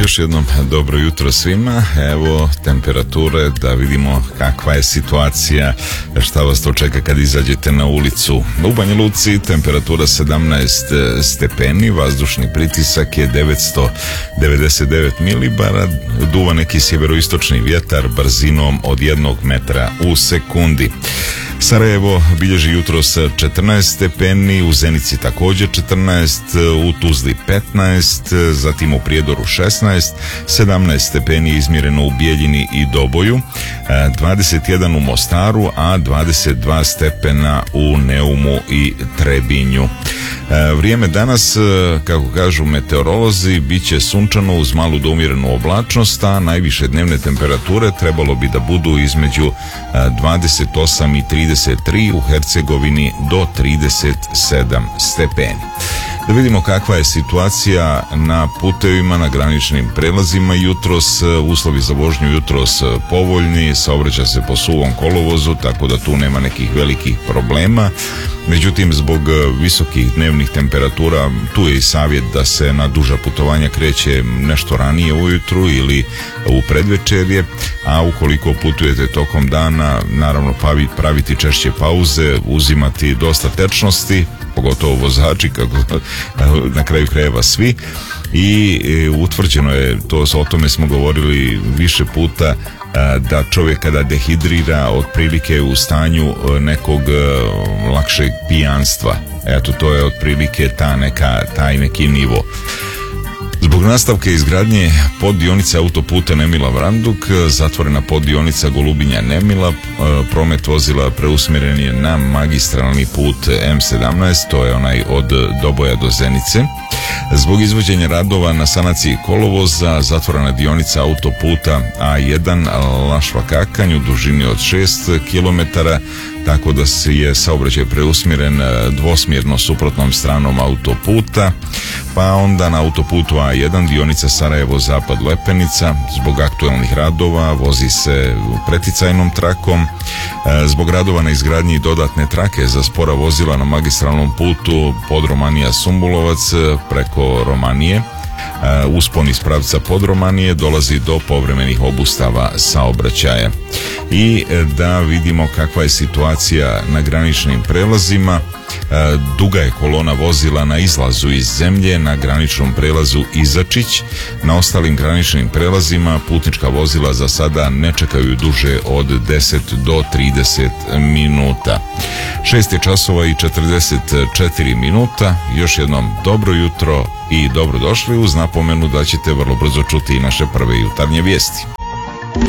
još jednom dobro jutro svima. Evo temperature, da vidimo kakva je situacija, šta vas to čeka kad izađete na ulicu. U Banja Luci temperatura 17 stepeni, vazdušni pritisak je 999 milibara, duva neki sjeveroistočni vjetar brzinom od 1 metra u sekundi. Sarajevo bilježi jutros 14 stepeni, u Zenici također 14, u Tuzli 15, zatim u Prijedoru 16, 17 stepeni izmjereno u Bijeljini i Doboju, 21 u Mostaru, a 22 stepena u Neumu i Trebinju. Vrijeme danas, kako kažu meteorolozi, bit će sunčano uz malu do umjerenu oblačnost, a najviše dnevne temperature trebalo bi da budu između 28 i 33, u Hercegovini do 37 stepeni. Da vidimo kakva je situacija na putevima, na graničnim prelazima jutros. Uslovi za vožnju jutros povoljni, saobraća se po suvom kolovozu, tako da tu nema nekih velikih problema. Međutim, zbog visokih dnevnih temperatura, tu je i savjet da se na duža putovanja kreće nešto ranije ujutru ili u predvečerje, a ukoliko putujete tokom dana, naravno praviti češće pauze, uzimati dosta tečnosti, pogotovo vozači, kako na kraju krajeva svi, i utvrđeno je, o tome smo govorili više puta, da čovjek kada dehidrira otprilike je u stanju nekog lakšeg pijanstva. Eto, to je otprilike taj neki nivo. Zbog nastavka izgradnje poddionice autoputa Nemila-Vranduk, zatvorena poddionica Golubinja-Nemila, promet vozila preusmjeren je na magistralni put M17, to je onaj od Doboja do Zenice. Zbog izvođenja radova na sanaciji kolovoza, zatvorena dionica autoputa A1 Lašva-Kakanj u dužini od 6 km, tako da je saobraćaj preusmjeren dvosmjerno suprotnom stranom autoputa. Pa onda na autoputu A1 dionica Sarajevo-Zapad Lepenica, zbog aktualnih radova vozi se preticajnom trakom. Zbog radova na izgradnji dodatne trake za spora vozila na magistralnom putu Podromanija-Sumbulovac preko Romanije, uspon iz pravca Podromanije, dolazi do povremenih obustava saobraćaja. I da vidimo kakva je situacija na graničnim prelazima. Duga je kolona vozila na izlazu iz zemlje na graničnom prelazu Izačić. Na ostalim graničnim prelazima putnička vozila za sada ne čekaju duže od 10 do 30 minuta. 6 je časova i 44 minuta. Još jednom dobro jutro i dobrodošli, uz napomenu da ćete vrlo brzo čuti i naše prve jutarnje vijesti.